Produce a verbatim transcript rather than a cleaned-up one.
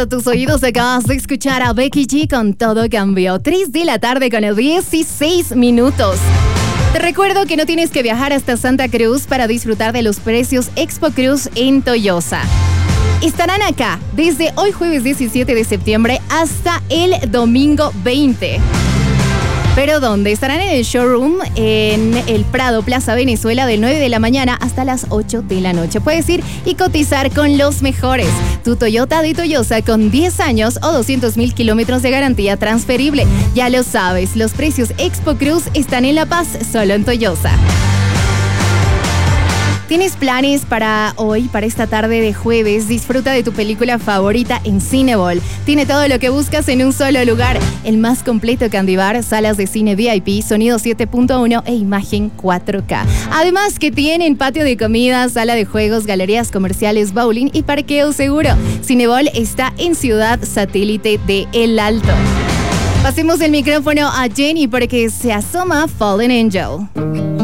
Tus oídos, acabas de escuchar a Becky G con Todo Cambió. tres de la tarde con dieciséis minutos. Te recuerdo que no tienes que viajar hasta Santa Cruz para disfrutar de los precios Expo Cruz en Toyosa. Estarán acá desde hoy jueves diecisiete de septiembre hasta el domingo veinte. ¿Pero dónde? Estarán en el showroom en el Prado, Plaza Venezuela, del nueve de la mañana hasta las ocho de la noche. Puedes ir y cotizar con los mejores. Tu Toyota de Toyosa con diez años o doscientos mil kilómetros de garantía transferible. Ya lo sabes, los precios Expo Cruz están en La Paz, solo en Toyosa. ¿Tienes planes para hoy, para esta tarde de jueves? Disfruta de tu película favorita en Cinebol. Tiene todo lo que buscas en un solo lugar. El más completo Candibar, salas de cine V I P, sonido siete punto uno e imagen cuatro K. Además que tienen patio de comida, sala de juegos, galerías comerciales, bowling y parqueo seguro. Cinebol está en Ciudad Satélite de El Alto. Pasemos el micrófono a Jenny porque se asoma Fallen Angel.